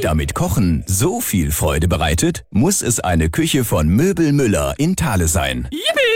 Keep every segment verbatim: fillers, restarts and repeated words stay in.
Damit Kochen so viel Freude bereitet, muss es eine Küche von Möbel Müller in Thale sein.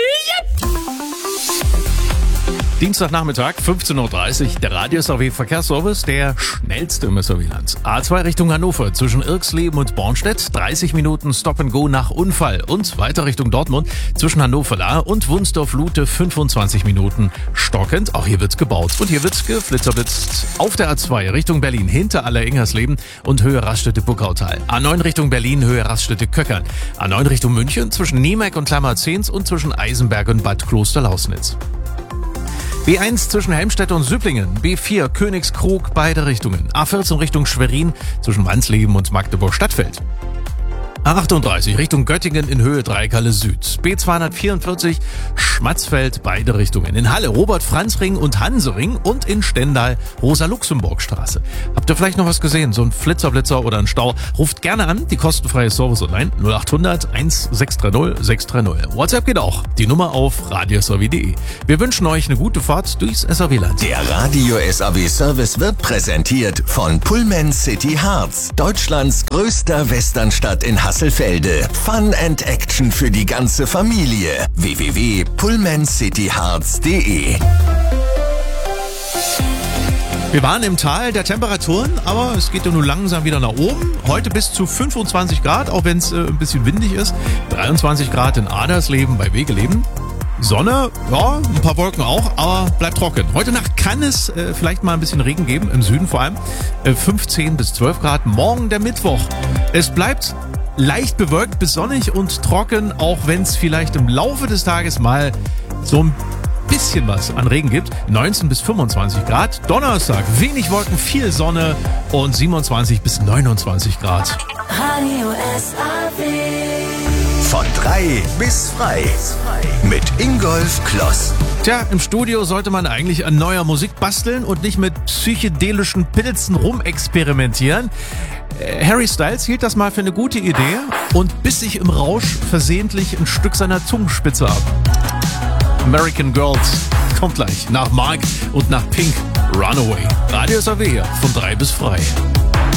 Dienstagnachmittag, fünfzehn Uhr dreißig, der Radio S R W Verkehrsservice, der schnellste im S R W-Land. A zwei Richtung Hannover, zwischen Irksleben und Bornstedt, dreißig Minuten Stop and Go nach Unfall. Und weiter Richtung Dortmund, zwischen Hannover-Lahr und Wunsdorf-Lute, fünfundzwanzig Minuten stockend. Auch hier wird's gebaut. Und hier wird's geflitzerblitzt. Auf der A zwei Richtung Berlin, hinter Aller-Ingersleben und Höhe Raststätte-Buckautal. A neun Richtung Berlin, Höhe Raststätte-Köckern. A neun Richtung München, zwischen Niemek und Klammerzehns und zwischen Eisenberg und Bad Kloster-Lausnitz. B eins zwischen Helmstedt und Süpplingen, B vier Königskrug, beide Richtungen, A vierzehn Richtung Schwerin zwischen Wansleben und Magdeburg-Stadtfeld. A achtunddreißig Richtung Göttingen in Höhe Dreikalle Süd, B zweihundertvierundvierzig Schmatzfeld, beide Richtungen, in Halle Robert-Franz-Ring und Hansering und in Stendal Rosa-Luxemburg-Straße. Habt ihr vielleicht noch was gesehen, so ein Flitzerblitzer oder ein Stau? Ruft gerne an, die kostenfreie Service online null acht hundert eins sechs drei null sechs drei null. WhatsApp geht auch, die Nummer auf radio s r w punkt de. Wir wünschen euch eine gute Fahrt durchs S R W-Land. Der Radio S R W Service wird präsentiert von Pullman City Harz, Deutschlands größter Westernstadt in Hasselfelde. Fun and Action für die ganze Familie. w w w punkt pullman city harz punkt de. Wir waren im Tal der Temperaturen, aber es geht ja nun langsam wieder nach oben. Heute bis zu fünfundzwanzig Grad, auch wenn es äh, ein bisschen windig ist. dreiundzwanzig Grad in Adersleben bei Wegeleben. Sonne, ja, ein paar Wolken auch, aber bleibt trocken. Heute Nacht kann es äh, vielleicht mal ein bisschen Regen geben, im Süden vor allem. Äh, fünfzehn bis zwölf Grad, morgen der Mittwoch. Es bleibt leicht bewölkt bis sonnig und trocken, auch wenn es vielleicht im Laufe des Tages mal so ein bisschen was an Regen gibt. neunzehn bis fünfundzwanzig Grad. Donnerstag wenig Wolken, viel Sonne und siebenundzwanzig bis neunundzwanzig Grad. Radio S R W. Von drei bis frei. Mit Ingolf Kloss. Tja, im Studio sollte man eigentlich an neuer Musik basteln und nicht mit psychedelischen Pilzen rumexperimentieren. Harry Styles hielt das mal für eine gute Idee und biss sich im Rausch versehentlich ein Stück seiner Zungenspitze ab. American Girls kommt gleich nach Mark und nach Pink. Runaway. Radio S R W hier von drei bis frei.